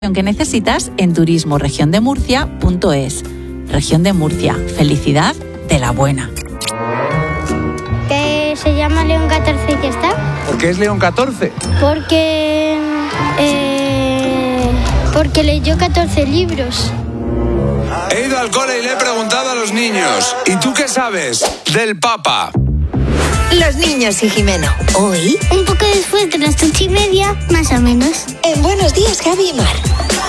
que necesitas en turismoregiondemurcia.es. Región de Murcia, felicidad de la buena. Que se llama León XIV y ya está. ¿Por qué es León XIV? Porque leyó 14 libros. He ido al cole y le he preguntado a los niños, ¿y tú qué sabes del Papa? Los niños y Jimeno. Hoy, Un poco después de las 8:30, más o menos. en Buenos Días, Javi y Mar.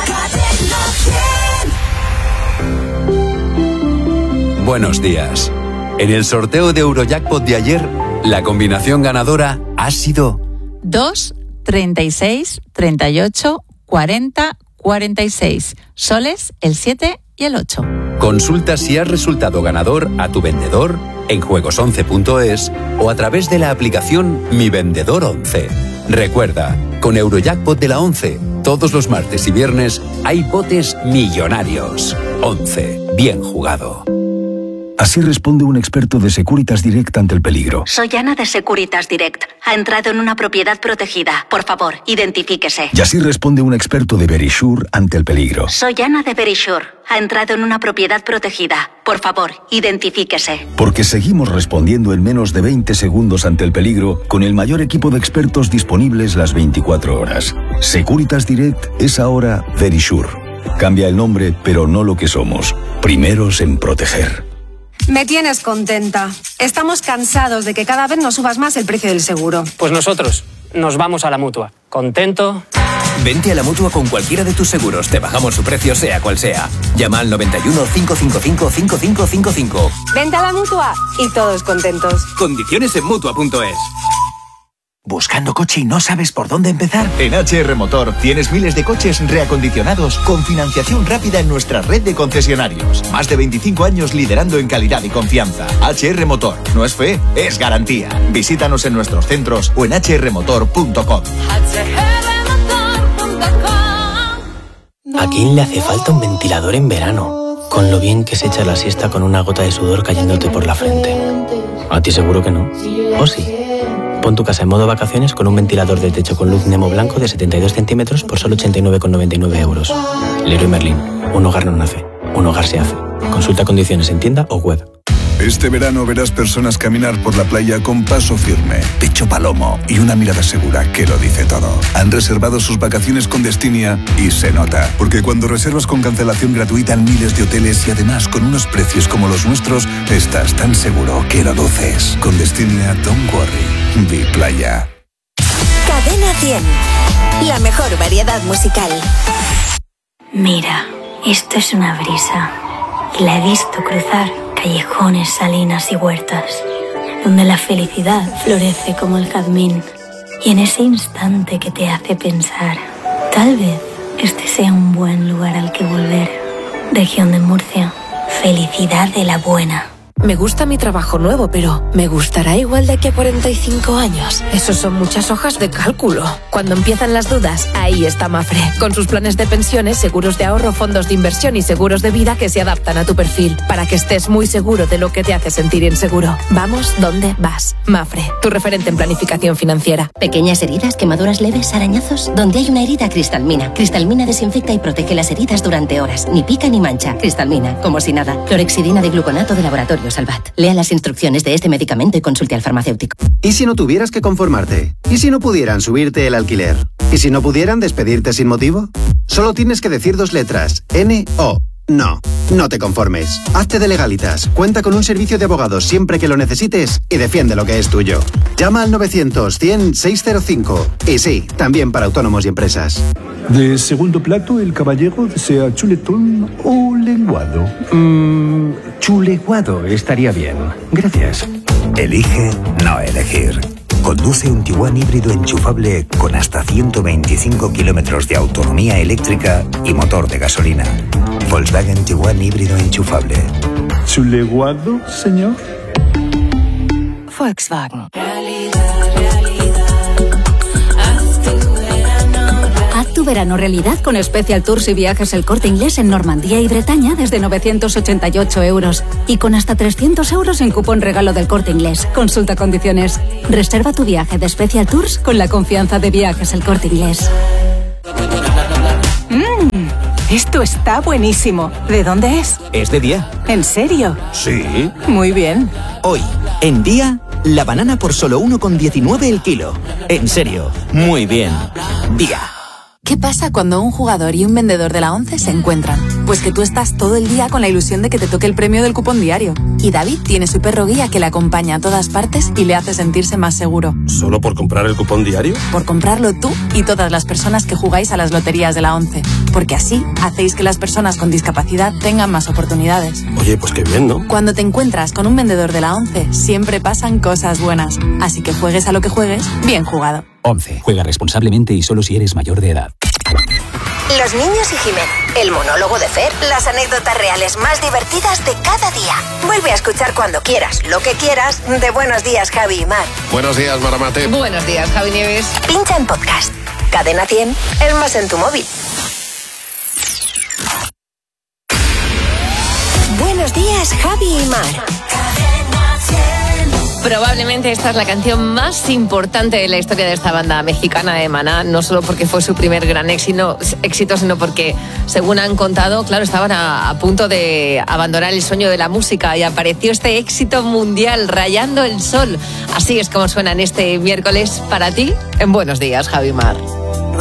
Buenos días. En el sorteo de Eurojackpot de ayer, la combinación ganadora ha sido 2, 36, 38, 40, 46. Soles, el 7 y el 8. Consulta si has resultado ganador a tu vendedor en juegos11.es o a través de la aplicación Mi Vendedor 11. Recuerda, con Eurojackpot de la 11, todos los martes y viernes hay botes millonarios. 11. Bien jugado. Así responde un experto de Securitas Direct ante el peligro. Soy Ana de Securitas Direct. Ha entrado en una propiedad protegida. Por favor, identifíquese. Y así responde un experto de Verisure ante el peligro. Soy Ana de Verisure. Ha entrado en una propiedad protegida. Por favor, identifíquese. Porque seguimos respondiendo en menos de 20 segundos ante el peligro con el mayor equipo de expertos disponibles las 24 horas. Securitas Direct es ahora Verisure. Cambia el nombre, pero no lo que somos. Primeros en proteger. Me tienes contenta. Estamos cansados de que cada vez nos subas más el precio del seguro. Pues nosotros nos vamos a la Mutua. ¿Contento? Vente a la Mutua con cualquiera de tus seguros. Te bajamos su precio sea cual sea. Llama al 91 555 5555. Vente a la Mutua y todos contentos. Condiciones en Mutua.es. ¿Buscando coche y no sabes por dónde empezar? En HR Motor tienes miles de coches reacondicionados con financiación rápida en nuestra red de concesionarios. Más de 25 años liderando en calidad y confianza. HR Motor. No es fe, es garantía. Visítanos en nuestros centros o en hrmotor.com. ¿A quién le hace falta un ventilador en verano? Con lo bien que se echa la siesta con una gota de sudor cayéndote por la frente. A ti seguro que no. ¿O sí? Pon tu casa en modo vacaciones con un ventilador de techo con luz Nemo blanco de 72 centímetros por solo 89,99 euros. Leroy Merlin. Un hogar no nace. Un hogar se hace. Consulta condiciones en tienda o web. Este verano verás personas caminar por la playa con paso firme, pecho palomo y una mirada segura que lo dice todo. Han reservado sus vacaciones con Destinia y se nota. Porque cuando reservas con cancelación gratuita en miles de hoteles y además con unos precios como los nuestros, estás tan seguro que lo luces. Con Destinia, don't worry. Be playa. Cadena 100. La mejor variedad musical. Mira, esto es una brisa. Y la he visto cruzar callejones, salinas y huertas, donde la felicidad florece como el jazmín. Y en ese instante que te hace pensar, tal vez este sea un buen lugar al que volver. Región de Murcia, felicidad de la buena. Me gusta mi trabajo nuevo, pero ¿me gustará igual de aquí a 45 años? Eso son muchas hojas de cálculo. Cuando empiezan las dudas, ahí está Mafre, con sus planes de pensiones, seguros de ahorro, fondos de inversión y seguros de vida que se adaptan a tu perfil, para que estés muy seguro de lo que te hace sentir inseguro. Vamos donde vas. Mafre, tu referente en planificación financiera. Pequeñas heridas, quemaduras leves, arañazos. Donde hay una herida, Cristalmina. Cristalmina desinfecta y protege las heridas durante horas. Ni pica ni mancha. Cristalmina, como si nada. Clorexidina de gluconato de laboratorio Salvat. Lea las instrucciones de este medicamento y consulte al farmacéutico. ¿Y si no tuvieras que conformarte? ¿Y si no pudieran subirte el alquiler? ¿Y si no pudieran despedirte sin motivo? Solo tienes que decir 2 letras. N-O. No, no te conformes. Hazte de Legalitas. Cuenta con un servicio de abogados siempre que lo necesites y defiende lo que es tuyo. Llama al 900-100-605. Y sí, también para autónomos y empresas. De segundo plato, el caballero desea chuletón o lenguado. Chuleguado estaría bien. Gracias. Elige no elegir. Conduce un Tiguan híbrido enchufable con hasta 125 kilómetros de autonomía eléctrica y motor de gasolina. Volkswagen Tiguan híbrido enchufable. ¿Chuleguado, señor? Volkswagen. Haz tu verano realidad con Special Tours y Viajes El Corte Inglés en Normandía y Bretaña desde 988 euros. Y con hasta 300 euros en cupón regalo del Corte Inglés. Consulta condiciones. Reserva tu viaje de Special Tours con la confianza de Viajes El Corte Inglés. Esto está buenísimo. ¿De dónde es? Es de Día. ¿En serio? Sí. Muy bien. Hoy, en Día, la banana por solo 1,19 el kilo. En serio, muy bien. Día. ¿Qué pasa cuando un jugador y un vendedor de la ONCE se encuentran? Pues que tú estás todo el día con la ilusión de que te toque el premio del cupón diario. Y David tiene su perro guía que le acompaña a todas partes y le hace sentirse más seguro. ¿Solo por comprar el cupón diario? Por comprarlo tú y todas las personas que jugáis a las loterías de la ONCE. Porque así hacéis que las personas con discapacidad tengan más oportunidades. Oye, pues qué bien, ¿no? Cuando te encuentras con un vendedor de la ONCE, siempre pasan cosas buenas. Así que juegues a lo que juegues, bien jugado. 11. Juega responsablemente y solo si eres mayor de edad. Los niños y Jimena, el monólogo de Fer, las anécdotas reales más divertidas de cada día. Vuelve a escuchar cuando quieras, lo que quieras, de Buenos Días, Javi y Mar. Buenos días, Maramate. Buenos días, Javi Nieves. Pincha en podcast. Cadena 100, el más en tu móvil. Buenos días, Javi y Mar. Probablemente esta es la canción más importante de la historia de esta banda mexicana de Maná, no solo porque fue su primer gran éxito, sino porque, según han contado, claro, estaban a punto de abandonar el sueño de la música y apareció este éxito mundial, Rayando el Sol. Así es como suenan este miércoles para ti en Buenos Días, Javi Mar.